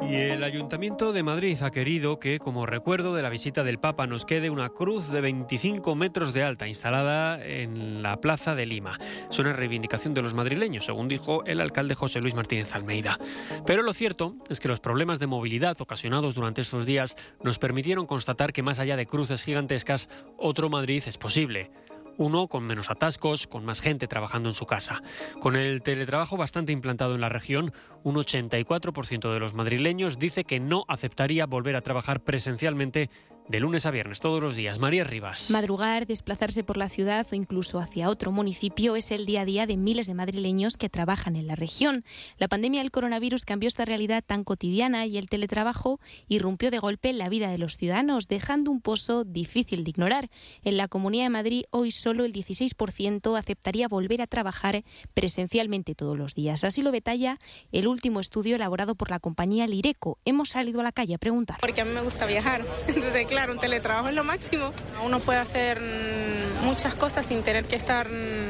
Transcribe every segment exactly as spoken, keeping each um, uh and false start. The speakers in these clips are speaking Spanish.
Y el Ayuntamiento de Madrid ha querido que, como recuerdo de la visita del Papa, nos quede una cruz de veinticinco metros de alta instalada en la Plaza de Lima. Es una reivindicación de los madrileños, según dijo el alcalde José Luis Martínez Almeida. Pero lo cierto es que los problemas de movilidad ocasionados durante estos días nos permitieron constatar que más allá de cruces gigantescas, otro Madrid es posible. Uno con menos atascos, con más gente trabajando en su casa. Con el teletrabajo bastante implantado en la región, un ochenta y cuatro por ciento de los madrileños dice que no aceptaría volver a trabajar presencialmente de lunes a viernes, todos los días. María Rivas. Madrugar, desplazarse por la ciudad o incluso hacia otro municipio es el día a día de miles de madrileños que trabajan en la región. La pandemia del coronavirus cambió esta realidad tan cotidiana y el teletrabajo irrumpió de golpe en la vida de los ciudadanos, dejando un pozo difícil de ignorar. En la Comunidad de Madrid, hoy solo el dieciséis por ciento aceptaría volver a trabajar presencialmente todos los días. Así lo detalla el último estudio elaborado por la compañía Lireco. Hemos salido a la calle a preguntar. Porque a mí me gusta viajar, entonces claro, un teletrabajo es lo máximo. Uno puede hacer muchas cosas sin tener que estar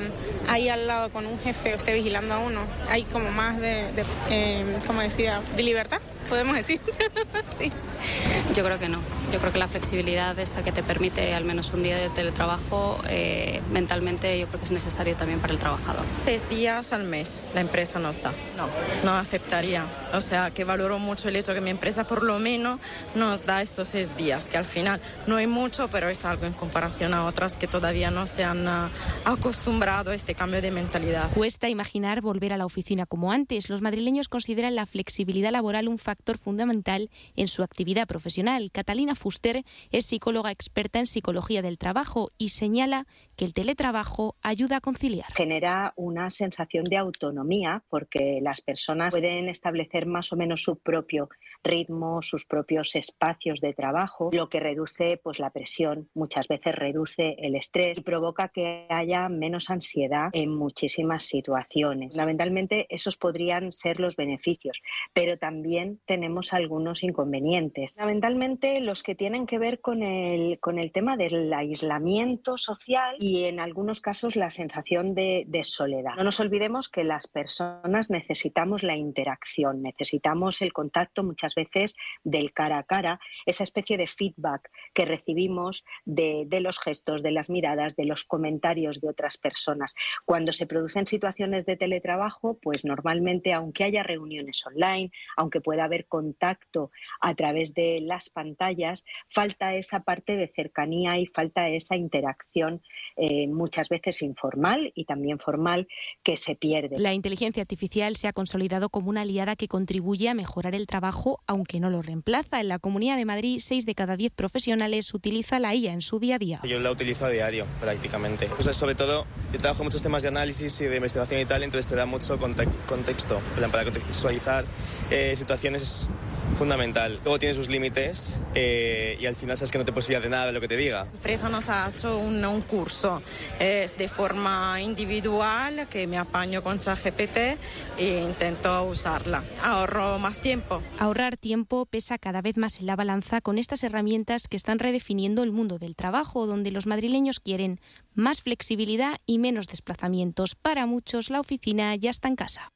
ahí al lado con un jefe o esté vigilando a uno. Hay como más de, de eh, como decía, de libertad, podemos decir. Sí. Yo creo que no. Yo creo que la flexibilidad esta que te permite al menos un día de teletrabajo, eh, mentalmente yo creo que es necesario también para el trabajador. Seis días al mes la empresa nos da. No, no aceptaría. O sea, que valoro mucho el hecho que mi empresa por lo menos nos da estos seis días, que al final no hay mucho, pero es algo en comparación a otras que todavía no se han uh, acostumbrado a este cambio de mentalidad. Cuesta imaginar volver a la oficina como antes. Los madrileños consideran la flexibilidad laboral un factor fundamental en su actividad profesional. Catalina Fuster es psicóloga experta en psicología del trabajo y señala que el teletrabajo ayuda a conciliar. Genera una sensación de autonomía porque las personas pueden establecer más o menos su propio ritmo, sus propios espacios de trabajo, lo que reduce pues la presión, muchas veces reduce el estrés y provoca que haya menos ansiedad en muchísimas situaciones. Fundamentalmente esos podrían ser los beneficios, pero también tenemos algunos inconvenientes. Fundamentalmente los que tienen que ver con el, con el tema del aislamiento social y en algunos casos la sensación de, de soledad. No nos olvidemos que las personas necesitamos la interacción, necesitamos el contacto muchas veces del cara a cara, esa especie de feedback que recibimos de, de los gestos, de las miradas, de los comentarios de otras personas. Cuando se producen situaciones de teletrabajo, pues normalmente, aunque haya reuniones online, aunque pueda haber contacto a través de las pantallas, falta esa parte de cercanía y falta esa interacción eh, muchas veces informal y también formal que se pierde. La inteligencia artificial se ha consolidado como una aliada que contribuye a mejorar el trabajo, aunque no lo reemplaza. En la Comunidad de Madrid, seis de cada diez profesionales utiliza la I A en su día a día. Yo la utilizo a diario, prácticamente. O sea, sobre todo, yo trabajo muchos temas de análisis y de investigación y tal, entonces te da mucho conte- contexto, para contextualizar eh, situaciones es fundamental. Luego tiene sus límites eh, y al final sabes que no te puedes fiar de nada de lo que te diga. La empresa nos ha hecho un, un curso, es de forma individual, que me apaño con ChatGPT e intento usarla. Ahorro más tiempo. Ahorrar tiempo pesa cada vez más en la balanza con estas herramientas que están redefiniendo el mundo del trabajo, donde los madrileños quieren más flexibilidad y menos desplazamientos. Para muchos, la oficina ya está en casa.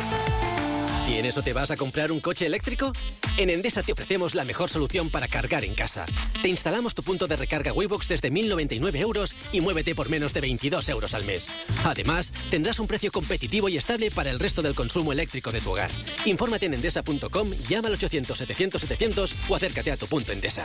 ¿Tienes o te vas a comprar un coche eléctrico? En Endesa te ofrecemos la mejor solución para cargar en casa. Te instalamos tu punto de recarga Waybox desde mil noventa y nueve euros y muévete por menos de veintidós euros al mes. Además, tendrás un precio competitivo y estable para el resto del consumo eléctrico de tu hogar. Infórmate en endesa punto com, llama al ochocientos setecientos setecientos o acércate a tu punto Endesa.